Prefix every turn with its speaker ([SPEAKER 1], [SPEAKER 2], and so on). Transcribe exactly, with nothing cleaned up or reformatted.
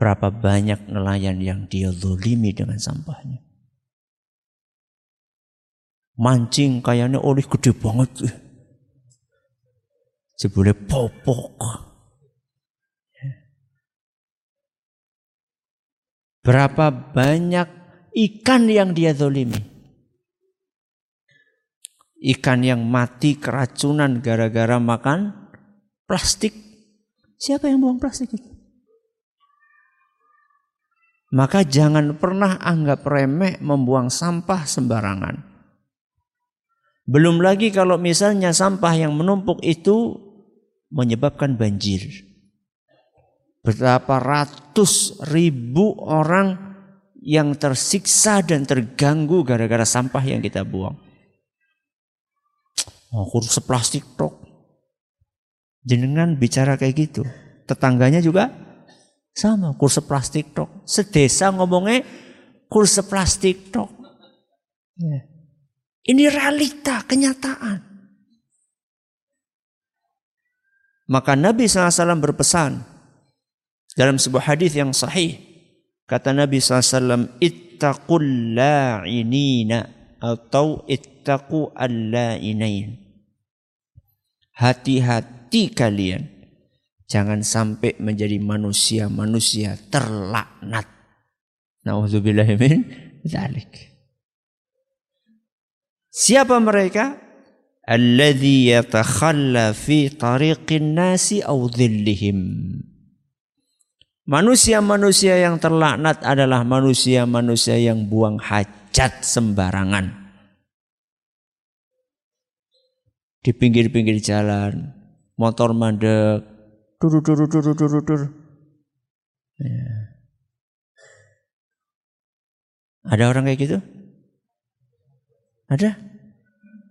[SPEAKER 1] Berapa banyak nelayan yang dia zalimi dengan sampahnya. Mancing kayaknya oleh gede banget. Sebelum popok. Berapa banyak ikan yang dia zalimi. Ikan yang mati keracunan gara-gara makan plastik. Siapa yang buang plastik itu? Maka jangan pernah anggap remeh membuang sampah sembarangan. Belum lagi kalau misalnya sampah yang menumpuk itu menyebabkan banjir. Berapa ratus ribu orang yang tersiksa dan terganggu gara-gara sampah yang kita buang. Oh, kurus plastik tok. Jenengan bicara kayak gitu. Tetangganya juga sama, kurus plastik tok. Sedesa ngomongnya kurus plastik tok. Ya. Ini realita, kenyataan. Maka Nabi shallallahu alaihi wasallam berpesan dalam sebuah hadis yang sahih. Kata Nabi shallallahu alaihi wasallam, ittaqul la'inina atau ittaqu al-la'inain. Hati-hati kalian. Jangan sampai menjadi manusia-manusia terlaknat. Na'udzubillahi min dzalik. Siapa mereka? Alladzi yatakhalla fi tariqin nasi aw dhillihim. Manusia-manusia yang terlaknat adalah manusia-manusia yang buang hajat sembarangan. Di pinggir-pinggir jalan, motor mandek, dur dur dur dur dur dur. Ya. Ada orang kayak gitu? Ada?